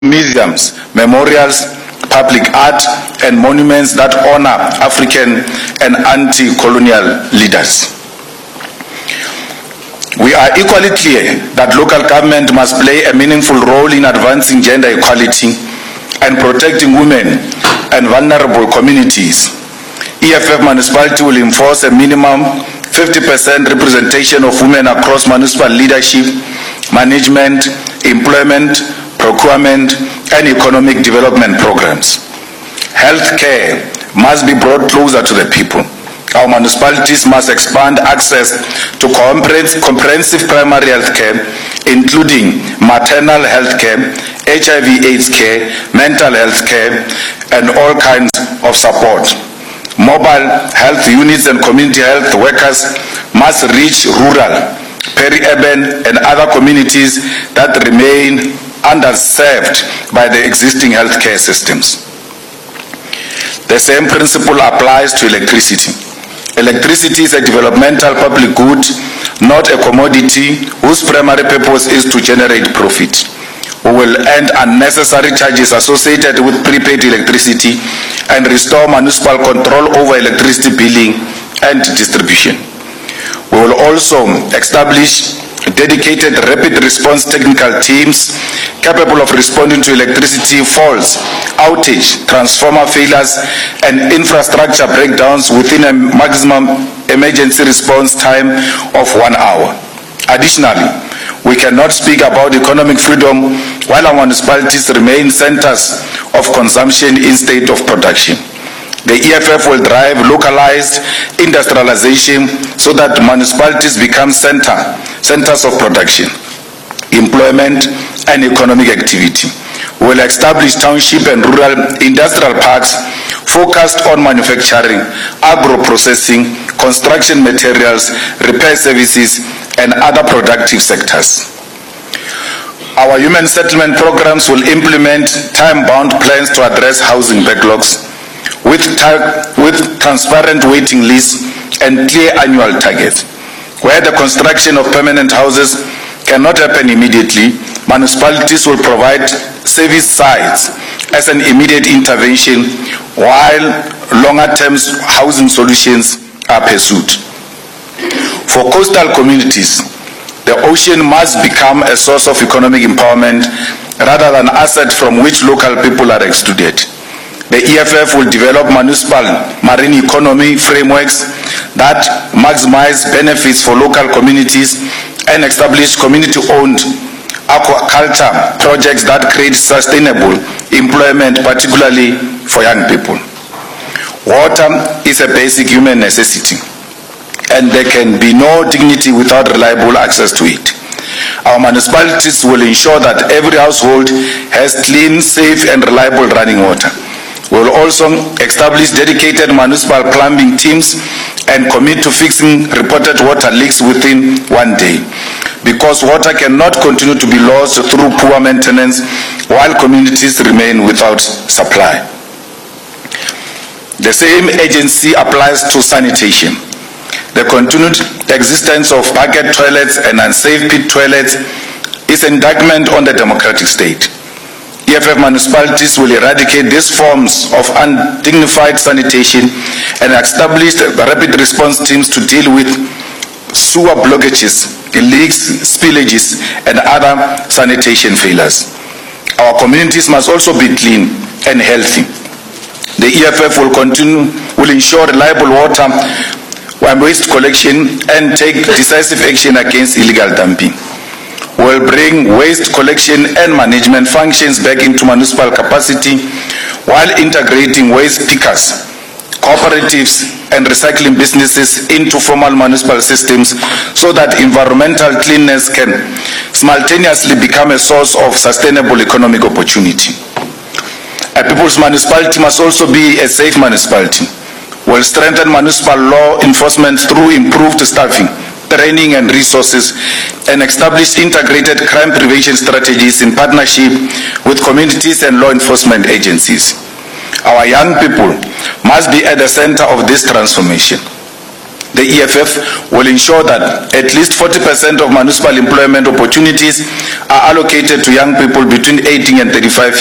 museums, memorials, public art, and monuments that honor African and anti-colonial leaders. We are equally clear that local government must play a meaningful role in advancing gender equality and protecting women and vulnerable communities. EFF municipality will enforce a minimum 50% representation of women across municipal leadership, management, employment, procurement, and economic development programs. Healthcare must be brought closer to the people. Our municipalities must expand access to comprehensive primary health care, including maternal health care, HIV/AIDS care, mental health care, and all kinds of support. Mobile health units and community health workers must reach rural, peri-urban, and other communities that remain underserved by the existing healthcare systems. The same principle applies to electricity. Electricity is a developmental public good, not a commodity whose primary purpose is to generate profit. We will end unnecessary charges associated with prepaid electricity and restore municipal control over electricity billing and distribution. We will also establish dedicated rapid response technical teams capable of responding to electricity faults, outage, transformer failures, and infrastructure breakdowns within a maximum emergency response time of 1 hour. Additionally, we cannot speak about economic freedom while our municipalities remain centers of consumption instead of production. The EFF will drive localized industrialization so that municipalities become centers of production, employment, and economic activity. We will establish township and rural industrial parks focused on manufacturing, agro-processing, construction materials, repair services, and other productive sectors. Our human settlement programs will implement time-bound plans to address housing backlogs with transparent waiting lists and clear annual targets. Where the construction of permanent houses cannot happen immediately, municipalities will provide service sites as an immediate intervention while longer-term housing solutions are pursued. For coastal communities, the ocean must become a source of economic empowerment rather than an asset from which local people are excluded. The EFF will develop municipal marine economy frameworks that maximize benefits for local communities and establish community-owned aquaculture projects that create sustainable employment, particularly for young people. Water is a basic human necessity, and there can be no dignity without reliable access to it. Our municipalities will ensure that every household has clean, safe, and reliable running water. We will also establish dedicated municipal plumbing teams and commit to fixing reported water leaks within 1 day, because water cannot continue to be lost through poor maintenance while communities remain without supply. The same agency applies to sanitation. The continued existence of bucket toilets and unsafe pit toilets is an indictment on the democratic state. EFF municipalities will eradicate these forms of undignified sanitation and establish rapid response teams to deal with sewer blockages, leaks, spillages, and other sanitation failures. Our communities must also be clean and healthy. The EFF will ensure reliable water and waste collection and take decisive action against illegal dumping. We will bring waste collection and management functions back into municipal capacity while integrating waste pickers, cooperatives, and recycling businesses into formal municipal systems so that environmental cleanness can simultaneously become a source of sustainable economic opportunity. A people's municipality must also be a safe municipality. We will strengthen municipal law enforcement through improved staffing, training and resources, and establish integrated crime prevention strategies in partnership with communities and law enforcement agencies. Our young people must be at the center of this transformation. The EFF will ensure that at least 40% of municipal employment opportunities are allocated to young people between 18 and 35